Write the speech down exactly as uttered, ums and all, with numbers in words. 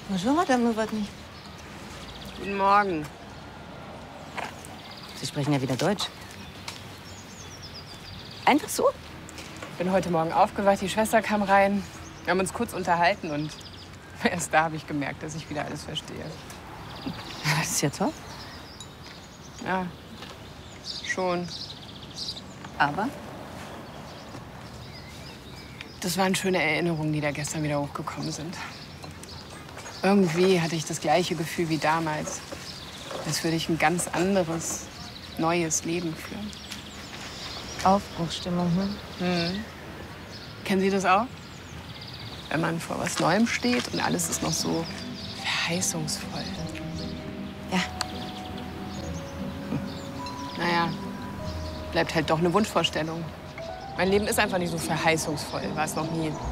Bonjour, Madame Nowotny. Guten Morgen. Sie sprechen ja wieder Deutsch. Einfach so? Ich bin heute Morgen aufgewacht, die Schwester kam rein. Wir haben uns kurz unterhalten und erst da habe ich gemerkt, dass ich wieder alles verstehe. Das ist ja toll. Ja, schon. Aber? Das waren schöne Erinnerungen, die da gestern wieder hochgekommen sind. Irgendwie hatte ich das gleiche Gefühl wie damals. Als würde ich ein ganz anderes, neues Leben führen. Aufbruchsstimmung, hm? Hm. Kennen Sie das auch? Wenn man vor was Neuem steht und alles ist noch so verheißungsvoll. Ja. Hm. Naja, bleibt halt doch eine Wunschvorstellung. Mein Leben ist einfach nicht so verheißungsvoll, war es noch nie.